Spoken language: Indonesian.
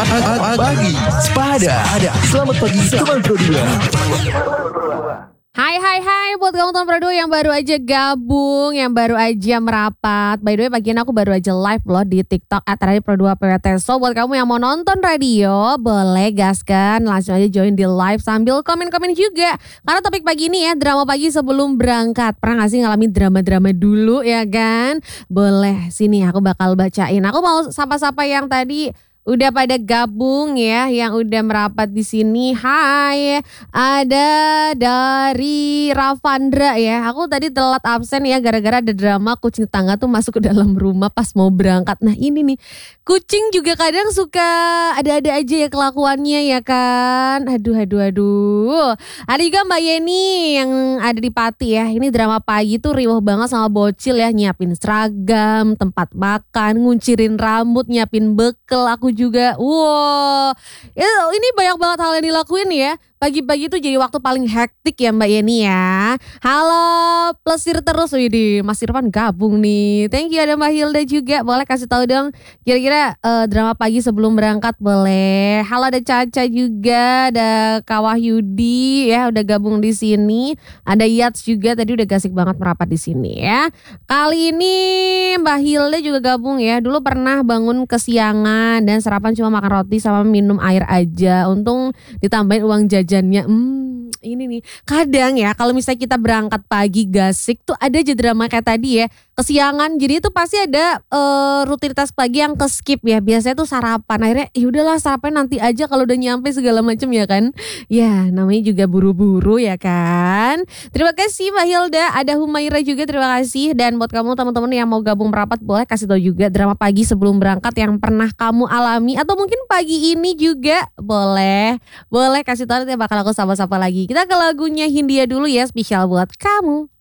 Pagi Sepada. Selamat pagi teman Pro 2. Hai buat kamu teman Pro 2 yang baru aja gabung, yang baru aja merapat. By the way pagi ini aku baru aja live loh di TikTok @radio Pro 2 PWT. So buat kamu yang mau nonton radio, boleh gaskan langsung aja join di live sambil komen-komen juga. Karena topik pagi ini ya, drama pagi sebelum berangkat. Pernah gak sih ngalamin drama-drama dulu ya kan? Boleh, sini aku bakal bacain. Aku mau sapa-sapa yang tadi udah pada gabung ya, yang udah merapat di sini. Hai, ada dari Ravandra ya. Aku tadi telat absen ya gara-gara ada drama kucing tetangga tuh masuk ke dalam rumah pas mau berangkat. Nah ini nih, kucing juga kadang suka ada-ada aja ya kelakuannya ya kan. Aduh. Ada juga Mbak Yeni yang ada di Pati ya. Ini drama pagi tuh riuh banget sama bocil ya, nyiapin seragam, tempat makan, nguncirin rambut, nyiapin bekel. Aku juga, wow, ya, ini banyak banget hal yang dilakuin ya. Pagi-pagi itu jadi waktu paling hektik ya Mbak Yeni ya. Halo, plesir terus. Widih, Mas Irfan gabung nih. Thank you, ada Mbak Hilda juga. Boleh kasih tahu dong kira-kira drama pagi sebelum berangkat boleh. Halo, ada Caca juga, ada Kawah Yudi ya udah gabung di sini. Ada Yats juga tadi udah gasik banget merapat di sini ya. Kali ini Mbak Hilda juga gabung ya. Dulu pernah bangun kesiangan dan sarapan cuma makan roti sama minum air aja. Untung ditambahin uang jajannya. Ini nih, kadang ya kalau misalnya kita berangkat pagi gasik tuh ada aja drama kayak tadi ya, kesiangan. Jadi itu pasti ada rutinitas pagi yang ke skip ya. Biasanya tuh sarapan. Akhirnya ya udahlah sarapan nanti aja kalau udah nyampe segala macam ya kan. Ya namanya juga buru-buru ya kan. Terima kasih Mbak Hilda, ada Humaira juga terima kasih. Dan buat kamu teman-teman yang mau gabung merapat boleh kasih tahu juga drama pagi sebelum berangkat yang pernah kamu alami atau mungkin pagi ini juga boleh kasih tahu, nanti bakal aku sapa-sapa lagi. Kita ke lagunya Hindia dulu ya, spesial buat kamu.